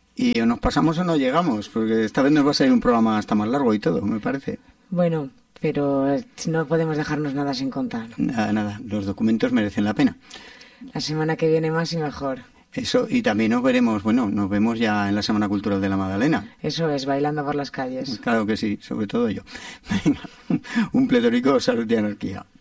Y o nos pasamos o no llegamos, porque esta vez nos va a salir un programa hasta más largo y todo, me parece. Bueno, pero no podemos dejarnos nada sin contar. Nada, nada, los documentos merecen la pena. La semana que viene más y mejor. Eso, y también nos veremos, nos vemos ya en la Semana Cultural de la Magdalena. Eso es, bailando por las calles. Claro que sí, sobre todo yo. Venga, un pletórico salud y anarquía.